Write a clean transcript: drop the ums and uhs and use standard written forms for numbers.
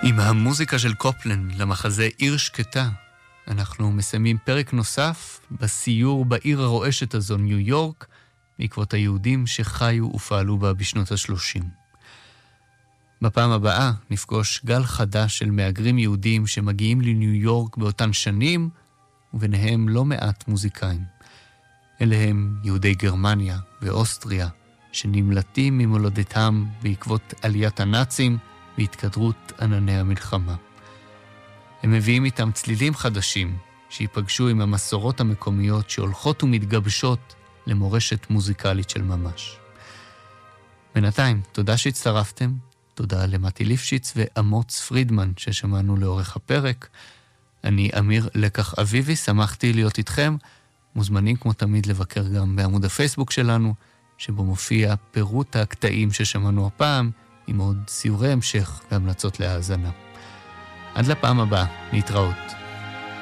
עם המוזיקה של קופלן למחזה עיר שקטה, אנחנו מסיימים פרק נוסף בסיור בעיר הרועשת הזו, ניו יורק, בעקבות היהודים שחיו ופעלו בה בשנות ה-30. בפעם הבאה נפגוש גל חדש של מהגרים יהודים שמגיעים לניו יורק באותן שנים, וביניהם לא מעט מוזיקאים. אלה הם יהודי גרמניה ואוסטריה, שנמלטים ממולדתם בעקבות עליית הנאצים והתקדרות ענני המלחמה. הם מביאים איתם צלילים חדשים שיפגשו עם המסורות המקומיות שהולכות ומתגבשות למורשת מוזיקלית של ממש. בינתיים, תודה שהצטרפתם, תודה למתי ליפשיץ ואמוץ פרידמן ששמענו לאורך הפרק. אני אמיר לקח אביבי, שמחתי להיות איתכם. מוזמנים כמו תמיד לבקר גם בעמוד הפייסבוק שלנו, שבו מופיע פירוט הקטעים ששמענו הפעם, עם עוד סיורי המשך והמלצות להאזנה. עד לפעם הבאה, להתראות.